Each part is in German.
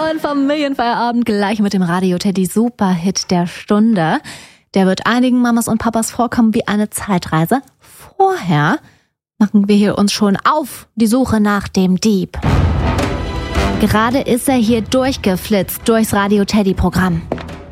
neuen Familienfeierabend gleich mit dem Radio Teddy Superhit der Stunde. Der wird einigen Mamas und Papas vorkommen wie eine Zeitreise. Vorher machen wir hier uns schon auf die Suche nach dem Dieb. Gerade ist er hier durchgeflitzt durchs Radio Teddy Programm.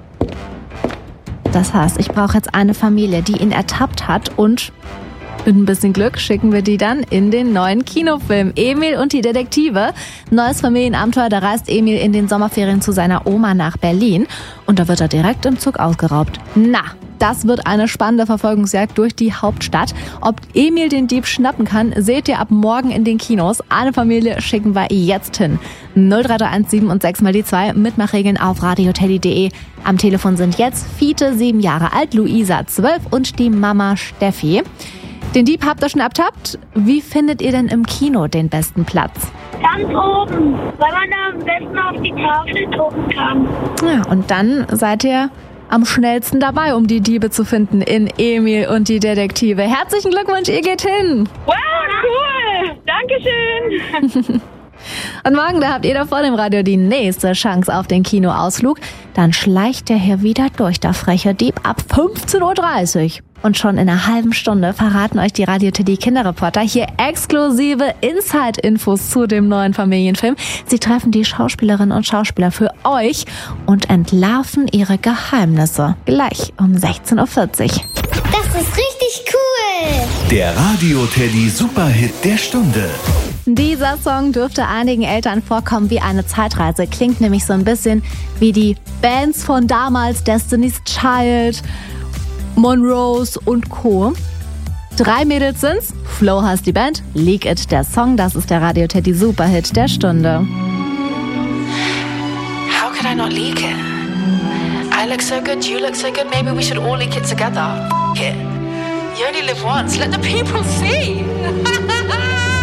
Das heißt, ich brauche jetzt eine Familie, die ihn ertappt hat und mit ein bisschen Glück schicken wir die dann in den neuen Kinofilm Emil und die Detektive. Neues Familienabenteuer, da reist Emil in den Sommerferien zu seiner Oma nach Berlin und da wird er direkt im Zug ausgeraubt. Na, das wird eine spannende Verfolgungsjagd durch die Hauptstadt. Ob Emil den Dieb schnappen kann, seht ihr ab morgen in den Kinos. Eine Familie schicken wir jetzt hin. 0331 7 und 6 mal die 2. Mitmachregeln auf radioteddy.de. Am Telefon sind jetzt Fiete, 7 Jahre alt, Luisa, 12 und die Mama Steffi. Den Dieb habt ihr schon ertappt. Wie findet ihr denn im Kino den besten Platz? Ganz oben, weil man da am besten auf die Tafel gucken kann. Ja, und dann seid ihr am schnellsten dabei, um die Diebe zu finden in Emil und die Detektive. Herzlichen Glückwunsch, ihr geht hin! Wow, cool! Dankeschön! Und morgen, da habt ihr da vor dem Radio die nächste Chance auf den Kinoausflug. Dann schleicht der hier wieder durch, der freche Dieb, ab 15.30 Uhr. Und schon in einer halben Stunde verraten euch die Radio Teddy Kinderreporter hier exklusive Inside-Infos zu dem neuen Familienfilm. Sie treffen die Schauspielerinnen und Schauspieler für euch und entlarven ihre Geheimnisse. Gleich um 16.40 Uhr. Das ist richtig cool! Der Radio Teddy Superhit der Stunde. Dieser Song dürfte einigen Eltern vorkommen wie eine Zeitreise. Klingt nämlich so ein bisschen wie die Bands von damals, Destiny's Child, Monrose und Co. 3 Mädels sind's. Flo heißt die Band, Leak It der Song. Das ist der Radio Teddy Superhit der Stunde. How could I not leak it? I look so good, you look so good, maybe we should all leak it together. F*** it. You only live once, let the people see.